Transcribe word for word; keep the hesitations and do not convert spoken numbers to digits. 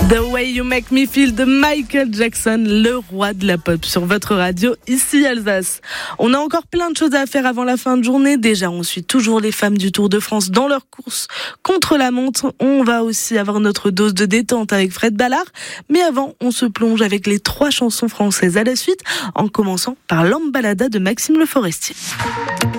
The Way You Make Me Feel de Michael Jackson, le roi de la pop sur votre radio, ici Alsace. On a encore plein de choses à faire avant la fin de journée. Déjà, on suit toujours les femmes du Tour de France dans leur course contre la montre. On va aussi avoir notre dose de détente avec Fred Ballard. Mais avant, on se plonge avec les trois chansons françaises à la suite, en commençant par L'Ambalada de Maxime Le Forestier.